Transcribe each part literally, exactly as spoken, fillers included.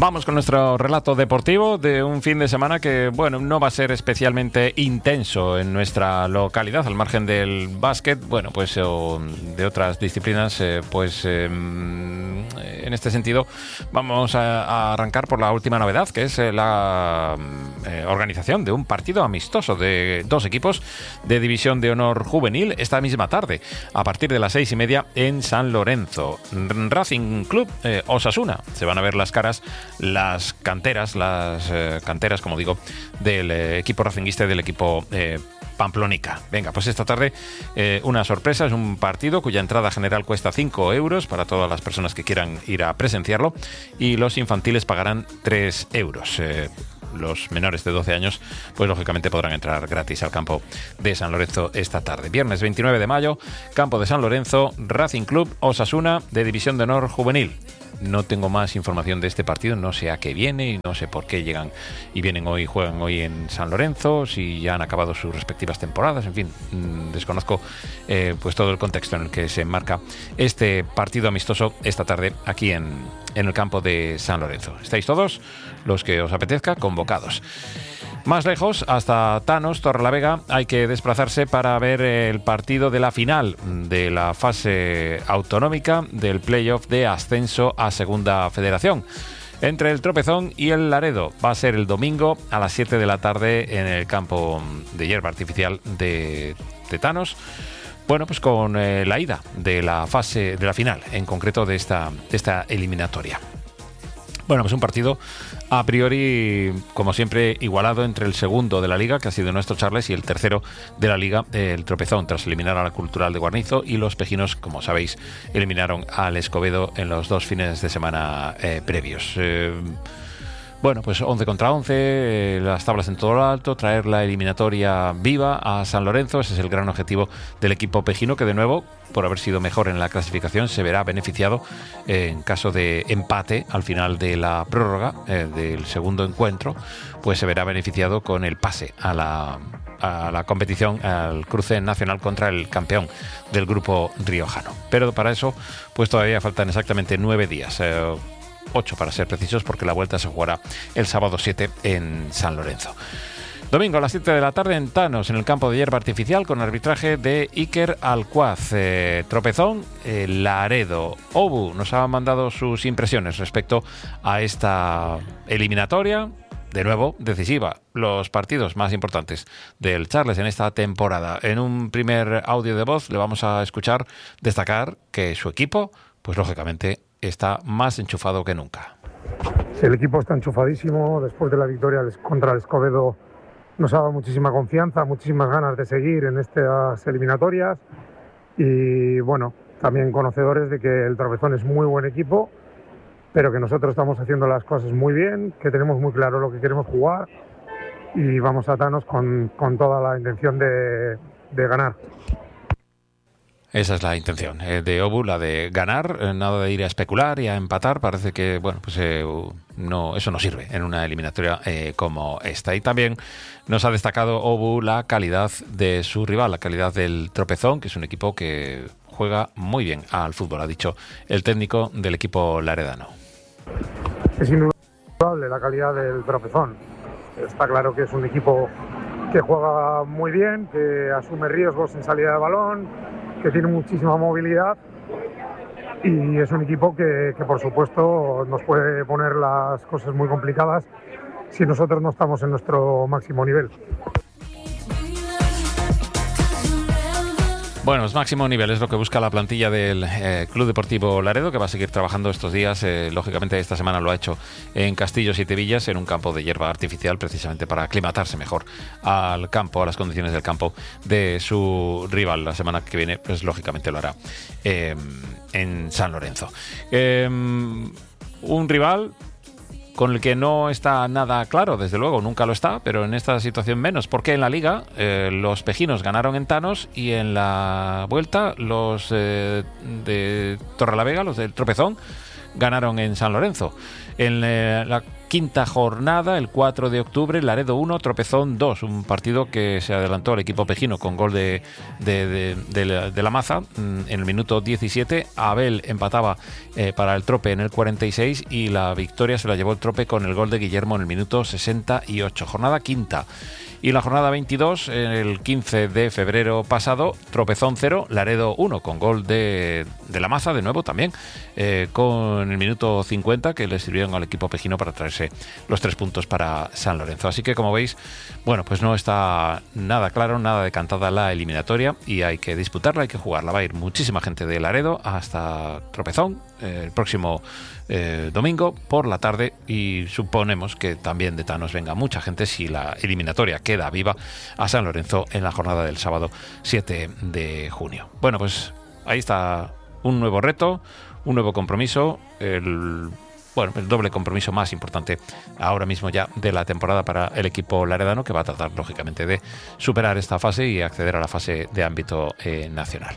Vamos con nuestro relato deportivo de un fin de semana que, bueno, no va a ser especialmente intenso en nuestra localidad, al margen del básquet, bueno, pues o de otras disciplinas, eh, pues eh, en este sentido vamos a, a arrancar por la última novedad, que es eh, la eh, organización de un partido amistoso de dos equipos de División de Honor Juvenil esta misma tarde, a partir de las seis y media en San Lorenzo. Racing Club eh, Osasuna. Se van a ver las caras las canteras, las eh, canteras, como digo, del eh, equipo racinguista y del equipo eh, Pamplónica. Venga, pues esta tarde eh, una sorpresa, es un partido cuya entrada general cuesta cinco euros para todas las personas que quieran ir a presenciarlo, y los infantiles pagarán tres euros. Eh, los menores de doce años, pues lógicamente podrán entrar gratis al campo de San Lorenzo esta tarde. Viernes veintinueve de mayo, campo de San Lorenzo, Racing Club Osasuna de División de Honor Juvenil. No tengo más información de este partido, no sé a qué viene y no sé por qué llegan y vienen hoy, juegan hoy en San Lorenzo, si ya han acabado sus respectivas temporadas, en fin, mmm, desconozco eh, pues todo el contexto en el que se enmarca este partido amistoso esta tarde aquí en, en el campo de San Lorenzo. Estáis todos, los que os apetezca, convocados. Más lejos, hasta Thanos, Torrelavega, hay que desplazarse para ver el partido de la final de la fase autonómica del playoff de ascenso a Segunda Federación entre el Tropezón y el Laredo. Va a ser el domingo a las siete de la tarde en el campo de hierba artificial de, de Thanos. Bueno, pues con eh, la ida de la fase de la final, en concreto de esta, de esta eliminatoria. Bueno, pues un partido a priori, como siempre, igualado entre el segundo de la Liga, que ha sido nuestro Charles, y el tercero de la Liga, el Tropezón, tras eliminar a la Cultural de Guarnizo, y los pejinos, como sabéis, eliminaron al Escobedo en los dos fines de semana eh, previos. Eh, Bueno, pues once contra once, eh, las tablas en todo lo alto, traer la eliminatoria viva a San Lorenzo, ese es el gran objetivo del equipo pejino, que de nuevo, por haber sido mejor en la clasificación, se verá beneficiado eh, en caso de empate al final de la prórroga eh, del segundo encuentro, pues se verá beneficiado con el pase a la, a la competición, al cruce nacional contra el campeón del grupo riojano. Pero para eso, pues todavía faltan exactamente nueve días. Eh, ocho para ser precisos, porque la vuelta se jugará el sábado siete en San Lorenzo. Domingo a las siete de la tarde en Thanos, en el campo de hierba artificial, con arbitraje de Iker Alcuaz. Eh, Tropezón, eh, Laredo. Obu nos ha mandado sus impresiones respecto a esta eliminatoria, de nuevo decisiva, los partidos más importantes del Charles en esta temporada. En un primer audio de voz le vamos a escuchar destacar que su equipo, pues lógicamente, está más enchufado que nunca. Sí, el equipo está enchufadísimo. Después de la victoria contra el Escobedo nos ha dado muchísima confianza, muchísimas ganas de seguir en estas eliminatorias, y bueno, también conocedores de que el Tropezón es muy buen equipo, pero que nosotros estamos haciendo las cosas muy bien, que tenemos muy claro lo que queremos jugar, y vamos a Thanos con, con toda la intención de, de ganar. Esa es la intención eh, de Obu, la de ganar, eh, nada de ir a especular y a empatar. Parece que, bueno, pues eh, no, eso no sirve en una eliminatoria eh, como esta. Y también nos ha destacado Obu la calidad de su rival, la calidad del Tropezón, que es un equipo que juega muy bien al fútbol, ha dicho el técnico del equipo laredano. Es indudable la calidad del Tropezón. Está claro que es un equipo que juega muy bien, que asume riesgos en salida de balón, que tiene muchísima movilidad, y es un equipo que, que por supuesto nos puede poner las cosas muy complicadas si nosotros no estamos en nuestro máximo nivel. Bueno, es máximo nivel, es lo que busca la plantilla del eh, Club Deportivo Laredo, que va a seguir trabajando estos días. Eh, lógicamente esta semana lo ha hecho en Castillos y Tevillas, en un campo de hierba artificial, precisamente para aclimatarse mejor al campo, a las condiciones del campo de su rival. La semana que viene, pues lógicamente lo hará eh, en San Lorenzo. Eh, un rival con el que no está nada claro, desde luego, nunca lo está, pero en esta situación menos, porque en la Liga eh, los pejinos ganaron en Thanos, y en la vuelta los eh, de Torrelavega, los del Tropezón, ganaron en San Lorenzo. En eh, la quinta jornada, el cuatro de octubre, Laredo uno, Tropezón dos, un partido que se adelantó al equipo pejino con gol de, de, de, de, la, de la Maza en el minuto diecisiete. Abel empataba eh, para el Trope en el cuarenta y seis y la victoria se la llevó el Trope con el gol de Guillermo en el minuto sesenta y ocho. Jornada quinta. Y la jornada veintidós, el quince de febrero pasado, Tropezón cero, Laredo uno, con gol de, de la Maza, de nuevo también, eh, con el minuto cincuenta, que le sirvieron al equipo pejino para traerse los tres puntos para San Lorenzo. Así que, como veis, bueno, pues no está nada claro, nada decantada la eliminatoria y hay que disputarla, hay que jugarla. Va a ir muchísima gente de Laredo hasta Tropezón eh, el próximo eh, domingo por la tarde y suponemos que también de Tanos venga mucha gente si la eliminatoria queda viva a San Lorenzo en la jornada del sábado siete de junio. Bueno, pues ahí está un nuevo reto, un nuevo compromiso, el, bueno, el doble compromiso más importante ahora mismo ya de la temporada para el equipo laredano, que va a tratar lógicamente de superar esta fase y acceder a la fase de ámbito eh, nacional.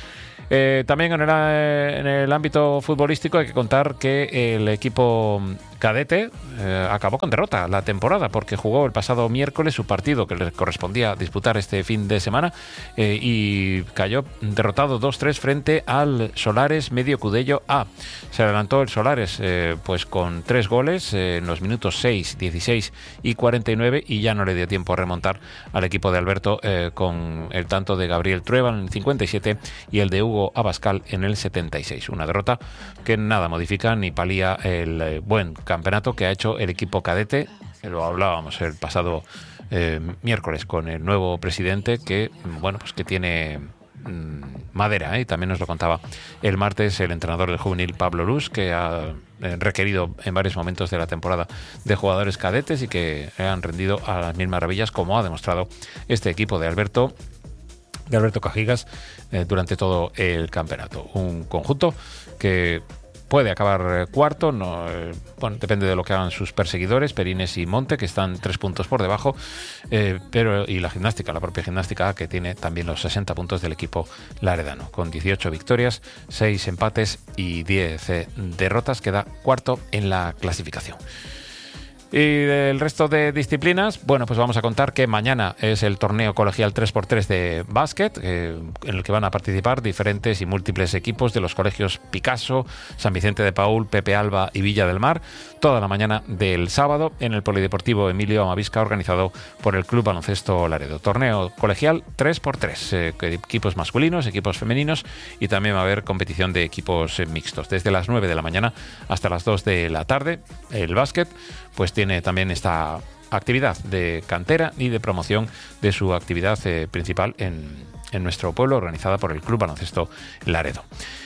Eh, también en el, en el ámbito futbolístico hay que contar que el equipo cadete eh, acabó con derrota la temporada porque jugó el pasado miércoles su partido que le correspondía disputar este fin de semana eh, y cayó derrotado dos tres frente al Solares Medio Cudello A. Se adelantó el Solares eh, pues con tres goles eh, en los minutos seis, dieciséis y cuarenta y nueve y ya no le dio tiempo a remontar al equipo de Alberto eh, con el tanto de Gabriel Trueba en el cincuenta y siete y el de Hugo Abascal en el setenta y seis. Una derrota que nada modifica ni palía el eh, buen campeonato que ha hecho el equipo cadete, que lo hablábamos el pasado eh, miércoles con el nuevo presidente que, bueno, pues que tiene mmm, madera, ¿eh? Y también nos lo contaba el martes el entrenador del juvenil Pablo Luz, que ha eh, requerido en varios momentos de la temporada de jugadores cadetes y que han rendido a las mil maravillas, como ha demostrado este equipo de Alberto de Alberto Cajigas eh, durante todo el campeonato. Un conjunto que puede acabar cuarto, no, eh, bueno, depende de lo que hagan sus perseguidores, Perines y Monte, que están tres puntos por debajo, eh, pero y la gimnástica, la propia gimnástica, que tiene también los sesenta puntos del equipo laredano, con dieciocho victorias, seis empates y diez eh, derrotas, queda cuarto en la clasificación. Y del resto de disciplinas, bueno, pues vamos a contar que mañana es el torneo colegial tres por tres de básquet, eh, en el que van a participar diferentes y múltiples equipos de los colegios Picasso, San Vicente de Paúl, Pepe Alba y Villa del Mar, toda la mañana del sábado en el Polideportivo Emilio Amavisca, organizado por el Club Baloncesto Laredo. Torneo colegial tres por tres, eh, equipos masculinos, equipos femeninos y también va a haber competición de equipos eh, mixtos. Desde las nueve de la mañana hasta las dos de la tarde, el básquet pues tiene también esta actividad de cantera y de promoción de su actividad eh, principal en, en nuestro pueblo, organizada por el Club Baloncesto Laredo.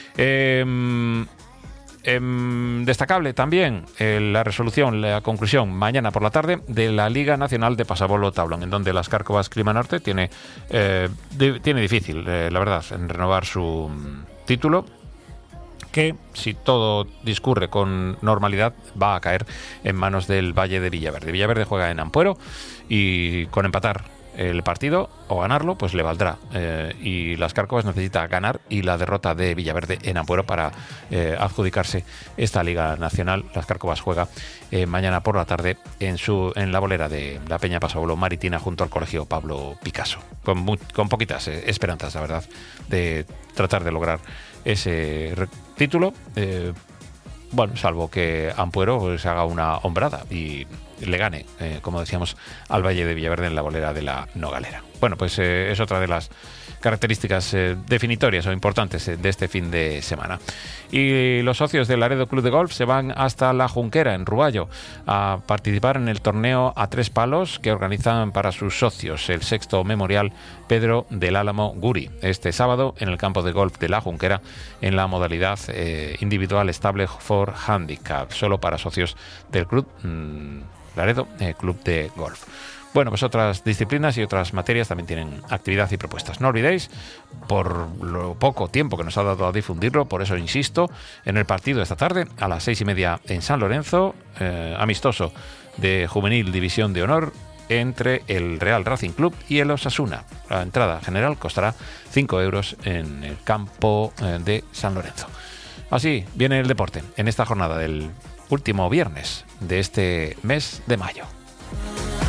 Eh, eh, destacable también eh, la resolución, la conclusión mañana por la tarde de la Liga Nacional de Pasabolo Tablón, en donde las Cárcovas Clima Norte tiene, eh, de, tiene difícil, eh, la verdad, en renovar su título, que si todo discurre con normalidad va a caer en manos del Valle de Villaverde. Villaverde juega en Ampuero y con empatar el partido o ganarlo pues le valdrá, eh, y las Cárcovas necesita ganar y la derrota de Villaverde en Ampuero para eh, adjudicarse esta Liga Nacional. Las Cárcovas juega eh, mañana por la tarde en su en la bolera de la Peña Pasabolo Maritina junto al Colegio Pablo Picasso, con, muy, con poquitas eh, esperanzas, la verdad, de tratar de lograr ese título, eh, bueno, salvo que Ampuero se haga una hombrada y le gane, eh, como decíamos, al Valle de Villaverde en la bolera de la Nogalera. Bueno, pues eh, es otra de las características eh, definitorias o importantes eh, de este fin de semana. Y los socios del Laredo Club de Golf se van hasta La Junquera, en Ruballo, a participar en el torneo a tres palos que organizan para sus socios el sexto memorial Pedro del Álamo Guri, este sábado en el campo de golf de La Junquera, en la modalidad eh, individual Stable for Handicap, solo para socios del club mmm, Laredo eh, Club de Golf. Bueno, pues otras disciplinas y otras materias también tienen actividad y propuestas. No olvidéis, por lo poco tiempo que nos ha dado a difundirlo, por eso insisto, en el partido de esta tarde, a las seis y media en San Lorenzo, eh, amistoso de Juvenil División de Honor, entre el Real Racing Club y el Osasuna. La entrada general costará cinco euros en el campo eh, de San Lorenzo. Así viene el deporte en esta jornada del último viernes de este mes de mayo.